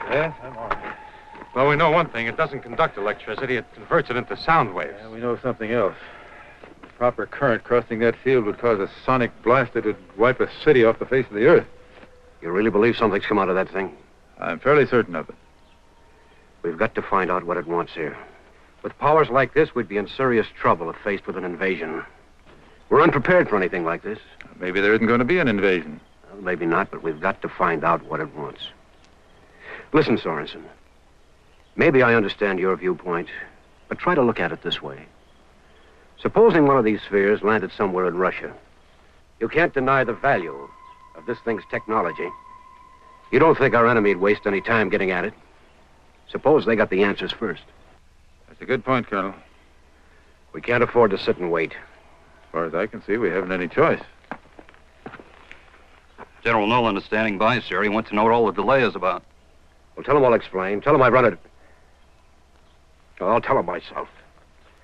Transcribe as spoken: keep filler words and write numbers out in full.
Yes, I'm on. Well, we know one thing. It doesn't conduct electricity. It converts it into sound waves. Yeah, we know something else. The proper current crossing that field would cause a sonic blast that would wipe a city off the face of the earth. You really believe something's come out of that thing? I'm fairly certain of it. We've got to find out what it wants here. With powers like this, we'd be in serious trouble if faced with an invasion. We're unprepared for anything like this. Maybe there isn't going to be an invasion. Well, maybe not, but we've got to find out what it wants. Listen, Sorensen. Maybe I understand your viewpoint, but try to look at it this way. Supposing one of these spheres landed somewhere in Russia. You can't deny the value of this thing's technology. You don't think our enemy'd waste any time getting at it? Suppose they got the answers first. That's a good point, Colonel. We can't afford to sit and wait. As far as I can see, we haven't any choice. General Nolan is standing by, sir. He wants to know what all the delay is about. Well, tell him I'll explain. Tell him I run it. Oh, I'll tell him myself.